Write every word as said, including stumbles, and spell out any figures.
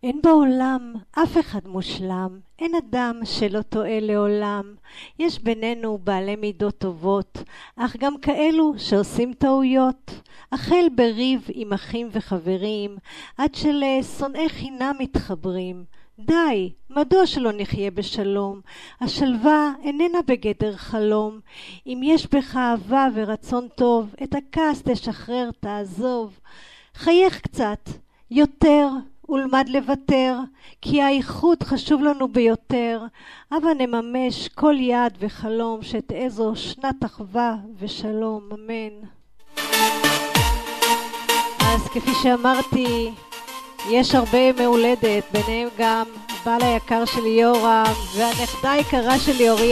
אין בעולם אף אחד מושלם, אין אדם שלא טועה לעולם. יש בינינו בעלי מידות טובות, אך גם כאלו שעושים טעויות. החל בריב עם אחים וחברים, עד שלשונאי חינם מתחברים. די, מדוע שלא נחיה בשלום? השלווה איננה בגדר חלום. אם יש בך אהבה ורצון טוב, את הכעס תשחרר, תעזוב. חייך קצת, יותר, ולמד לוותר, כי האיכות חשוב לנו ביותר. הבה נממש כל יעד וחלום, שתעזו שנת אחווה ושלום, אמן. אז כפי שאמרתי, יש הרבה מהולדת, ביניהם גם הבעל היקר שלי יורם, והנכדה היקרה שלי אוריה.